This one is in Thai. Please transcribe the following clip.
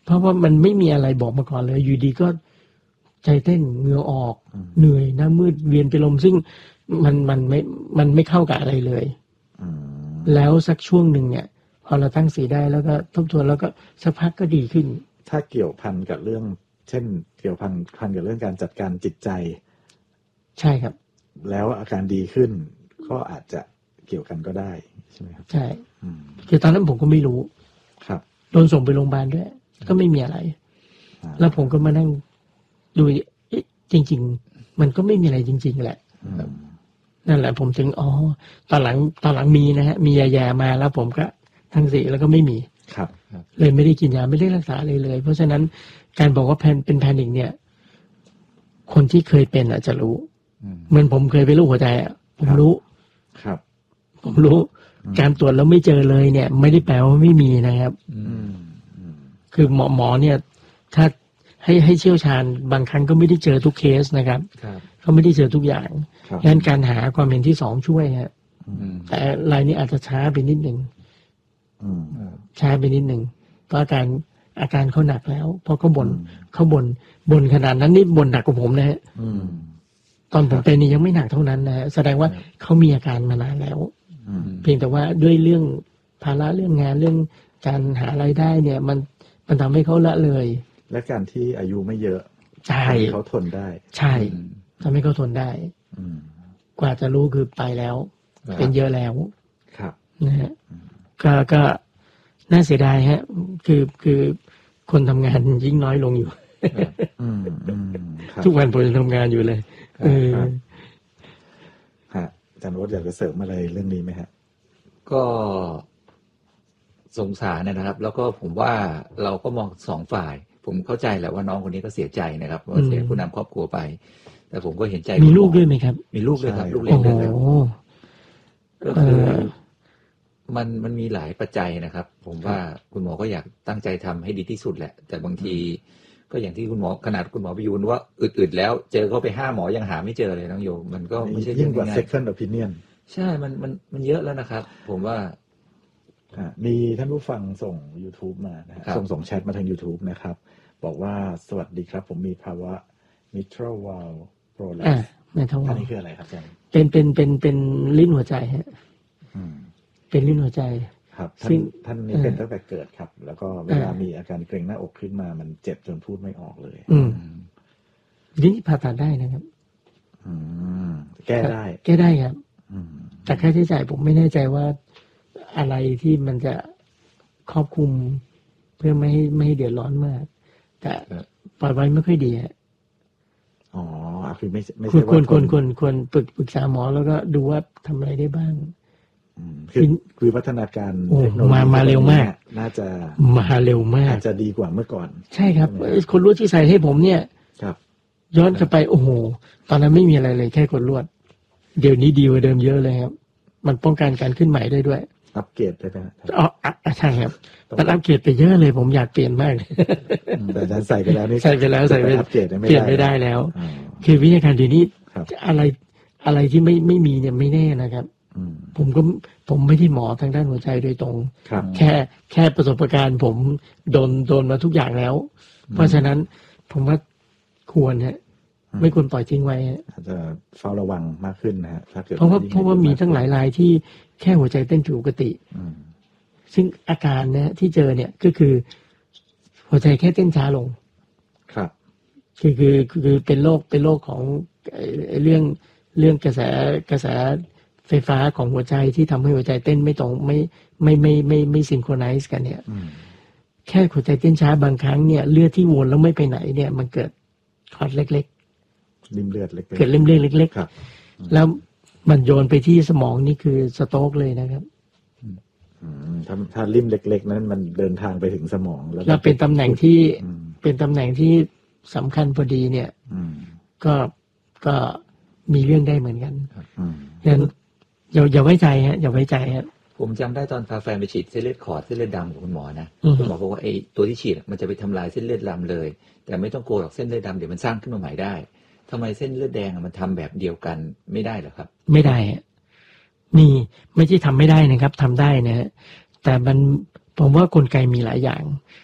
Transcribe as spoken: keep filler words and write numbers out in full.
เพราะว่ามันไม่มีอะไรบอกมาก่อนเลยอยู่ดีก็ใจเต้นเหงื่อออกเหนื่อยหน้ามืดเวียนเป็นลมซึ่งมันมันไม่มันไม่เข้ากับอะไรเลยแล้วสักช่วงหนึ่งเนี่ยพอเราตั้งสีได้แล้วก็ทบทวนแล้วก็สักพักก็ดีขึ้นถ้าเกี่ยวพันกับเรื่องเช่นเกี่ยวพันพันกับเรื่องการจัดการจิตใจใช่ครับแล้วอาการดีขึ้นก็อาจจะเกี่ยวกันก็ได้ใช่ไหมครับใช่คือตอนนั้นผมก็ไม่รู้ครับโดนส่งไปโรงพยาบาลด้วยก็ไม่มีอะไรแล้วผมก็มานั่งดูจริงๆมันก็ไม่มีอะไรจริงๆแหละนั่นแหละผมถึงอ๋อตอนหลังตอนหลังมีนะฮะมียาๆมาแล้วผมก็ทั้งสี่แล้วก็ไม่มีครับเลยไม่ได้กินยาไม่ได้รักษาเลยเลยเพราะฉะนั้นการบอกว่าแพนเป็นแพนิคเนี่ยคนที่เคยเป็นอาจจะรู้เหมือนผมเคยเป็นโรคหัวใจอ่ะผมรู้ครับผมรู้การตรวจแล้วไม่เจอเลยเนี่ยไม่ได้แปลว่าไม่มีนะครับคือหมอหมอเนี่ยถ้าให้ให้เชี่ยวชาญบางครั้งก็ไม่ได้เจอทุกเคสนะครับเขาไม่ได้เจอทุกอย่างดังนั้นการหาความเห็นที่สองช่วยฮะแต่รายนี้อาจจะช้าไปนิดหนึ่งช้าไปนิดหนึ่งเพราะอาการอาการเขาหนักแล้วเพราะเขาบ่นเขาบ่นบ่นขนาดนั้นนี่บ่นหนักกว่าผมนะฮะตอนผมเป็นนี่ยังไม่หนักเท่านั้นนะฮะแสดงว่าเขามีอาการมานานแล้วเพียงแต่ว่าด้วยเรื่องภาระเรื่องงานเรื่องการหารายได้เนี่ยมันมันทำให้เขาละเลยและการที่อายุไม่เยอะใช่เขาทนได้ใช่ทำให้เขาทนได้กว่าจะรู้คือไปแล้วเป็นเยอะแล้วครับนะฮะก็ก็น่าเสียดายฮะคือคือคนทำงานยิ่งน้อยลงอยู่ทุกวันผมยังทำงานอยู่เลยเออฮะอาจารย์วรอยากจะเสริมอะไรเรื่องนี้ไหมฮะก็สงสารนะครับแล้วก็ผมว่าเราก็มองสองฝ่ายผมเข้าใจแหละว่าน้องคนนี้ก็เสียใจนะครับว่าเสียผู้นำครอบครัวไปแต่ผมก็เห็นใจมีลูกด้วยไหมครับมีลูกด้วยครับลูกเล็กด้วยครับก็คือมันมันมีหลายปัจจัยนะครับผมว่าคุณหมอก็อยากตั้งใจทำให้ดีที่สุดแหละแต่บางทีก็อย่างที่คุณหมอขนาดคุณหมอประยูนว่าอึดๆแล้วเจอเขาไปห้าหมอยังหาไม่เจอเลยน้องโยมันก็ไม่ใช่ยิ่งกว่า second opinion ใช่มันมันมันเยอะแล้วนะครับผมว่ามีท่านผู้ฟังส่ง YouTube มานะฮะส่งส่งแชทมาทาง YouTube นะครับบอกว่าสวัสดีครับผมมีภาวะ mitral valve prolapse อันนี้คืออะไรครับอาจารย์เป็นเป็นเป็นเป็นลิ้นหัวใจฮะเป็นลิ้นหัวใจครับท่านท่านนี้เป็นตั้งแต่เกิดครับแล้วก็เวลามีอาการเกร็งหน้าอกขึ้นมามันเจ็บจนพูดไม่ออกเลยอืมลิ้นผ่าตัดได้นะครับอืมแก้ได้แก้ได้ครับแต่ค่าใช้จ่ายผมไม่แน่ใจว่าอะไรที่มันจะครอบคลุมเพื่อไม่ให้ไม่ให้เดือดร้อนมากแต่ปล่อยไว้ไม่ค่อยดีฮะอ๋อคือไม่ไม่ใช่ว่าควรควรควรควรปรึกปรึกษาหมอแล้วก็ดูว่าทำอะไรได้บ้างคือคือพัฒนาการเทคโนโลยีมามาเร็วมากน่าจะมาเร็วมากอาจจะดีกว่าเมื่อก่อนใช่ครับคนลวดที่ใส่ให้ผมเนี่ยครับย้อนกลับไปโอ้โหตอนนั้นไม่มีอะไรเลยแค่คนลวดเดี๋ยวนี้ดีกว่าเดิมเยอะเลยครับมันป้องกันการขึ้นใหม่ได้ด้วยอัปเกรดได้ไหมอ๋อใช่ครับมันอัปเกรดไปเยอะเลยผมอยากเปลี่ยนมากแต่อาจารย์ใส่ไปแล้วนี่ใส่ไปแล้วใส่ไปอัปเกรดเปลี่ยนไม่ได้แล้วคือวิทยาการเดี๋ยวนี้อะไรอะไรที่ไม่ไม่มีเนี่ยไม่แน่นะครับผมก็ผมไม่ได้หมอทางด้านหัวใจโดยตรงแค่แค่ประสบการณ์ผมโดนโดนมาทุกอย่างแล้วเพราะฉะนั้นผมว่าควรฮะไม่ควรปล่อยทิ้งไว้อาจจะเฝ้าระวังมากขึ้นนะฮะถ้าเกิดเพราะว่าเพราะว่ามีทั้งหลายรายที่แค่หัวใจเต้นผิดปกติซึ่งอาการนะที่เจอเนี่ยก็คือหัวใจแค่เต้นช้าลงครับคือคือคือเป็นโรคเป็นโรคของเรื่องเรื่องกระแสกระแสไฟฟ้าของหัวใจที่ทำให้หัวใจเต้นไม่ตรงไม่ไม่ไม่ไม่ไม่ซิงโครไนซ์กันเนี่ยแค่หัวใจเต้นช้าบางครั้งเนี่ยเลือดที่วนแล้วไม่ไปไหนเนี่ยมันเกิดคลอตเล็กๆริมเลือดเล็กๆเกิดริมเลือดเล็กๆแล้วมันโยนไปที่สมองนี่คือสโตรกเลยนะครับถ้าถ้าริมเล็กๆนั้นมันเดินทางไปถึงสมองแล้วแล้วเป็นตำแหน่งที่เป็นตำแหน่งที่สำคัญพอดีเนี่ยก็ก็มีเรื่องได้เหมือนกันดังนั้นอย่าอย่าไว้ใจฮะอย่าไว้ใจฮะผมจำได้ตอนพาแฟนไปฉีดเส้นเลือดขอดเส้นเลือดดำของคุณหมอนะคุณหมอบอกว่าไอ้ตัวที่ฉีดมันจะไปทำลายเส้นเลือดดำเลยแต่ไม่ต้องกลัวหรอกเส้นเลือดดำเดี๋ยวมันสร้างขึ้นมาใหม่ได้ทำไมเส้นเลือดแดงมันทำแบบเดียวกันไม่ได้เหรอครับไม่ได้ฮะมีไม่ใช่ทำไม่ได้นะครับทำได้นะฮะแต่มันผมว่ากลไกมีหลายอย่าง